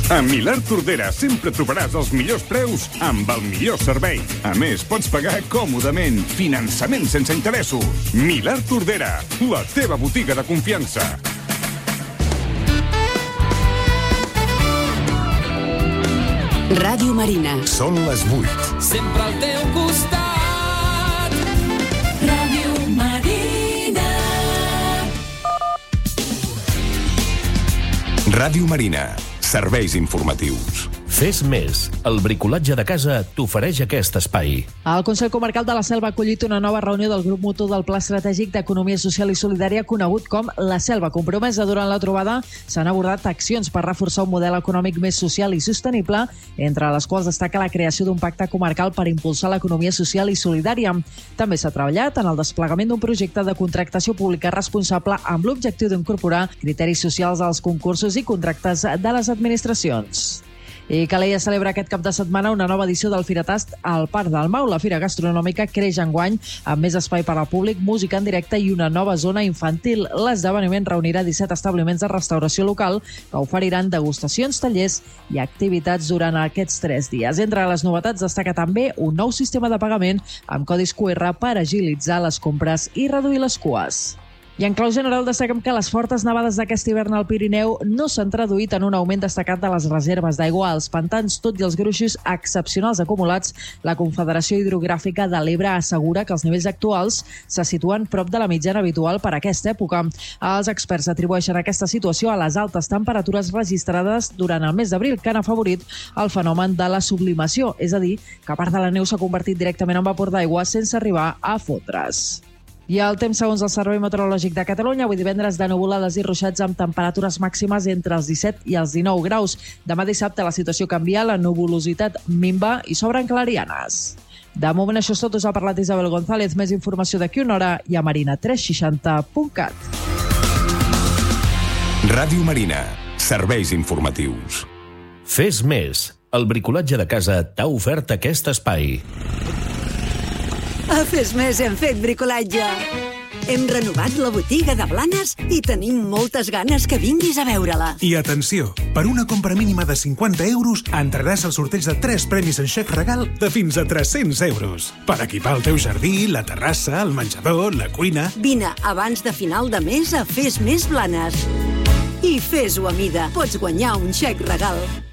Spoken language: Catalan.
A Milà Tordera sempre trobaràs els millors preus amb el millor servei. A més, pots pagar còmodament. Finançament sense interessos. Milà Tordera, la teva botiga de confiança. Ràdio Marina. Són les 8. Sempre al teu costat. Ràdio Marina. Ràdio Marina. Serveis informatius. Fes més. El bricolatge de casa t'ofereix aquest espai. El Consell Comarcal de la Selva ha acollit una nova reunió del grup motor del Pla Estratègic d'Economia Social i Solidària conegut com La Selva. Compromesa durant la trobada s'han abordat accions per reforçar un model econòmic més social i sostenible, entre les quals destaca la creació d'un pacte comarcal per impulsar l'economia social i solidària. També s'ha treballat en el desplegament d'un projecte de contractació pública responsable amb l'objectiu d'incorporar criteris socials als concursos i contractes de les administracions. I Calella celebra aquest cap de setmana una nova edició del Firatast al Parc del Mau. La fira gastronòmica creix enguany amb més espai per al públic, música en directe i una nova zona infantil. L'esdeveniment reunirà 17 establiments de restauració local que oferiran degustacions, tallers i activitats durant aquests 3 dies. Entre les novetats destaca també un nou sistema de pagament amb codis QR per agilitzar les compres i reduir les cues. I en clau general destaquem que les fortes nevades d'aquest hivern al Pirineu no s'han traduït en un augment destacat de les reserves d'aigua als pantans, tot i els gruixos excepcionals acumulats. La Confederació Hidrogràfica de l'Ebre assegura que els nivells actuals se situen prop de la mitjana habitual per a aquesta època. Els experts atribueixen aquesta situació a les altes temperatures registrades durant el mes d'abril, que han afavorit el fenomen de la sublimació, és a dir, que part de la neu s'ha convertit directament en vapor d'aigua sense arribar a fotre's. I el temps, segons el Servei Meteorològic de Catalunya, avui divendres de nuvolades i ruixats amb temperatures màximes entre els 17 i els 19 graus. Demà dissabte la situació canvia, la nuvolositat minva i s'obren clarianes. De moment això és tot, us ha parlat Isabel González. Més informació d'aquí una hora i a marina360.cat. Ràdio Marina. Serveis informatius. Fes més. El bricolatge de casa t'ha ofert aquest espai. A Fes Més hem fet bricolatge. Hem renovat la botiga de Blanes i tenim moltes ganes que vinguis a veure-la. I atenció, per una compra mínima de 50 euros entraràs al sorteig de 3 premis en xec regal de fins a 300 euros. Per equipar el teu jardí, la terrassa, el menjador, la cuina... Vine abans de final de mes a Fes Més Blanes. I fes-ho a mida. Pots guanyar un xec regal.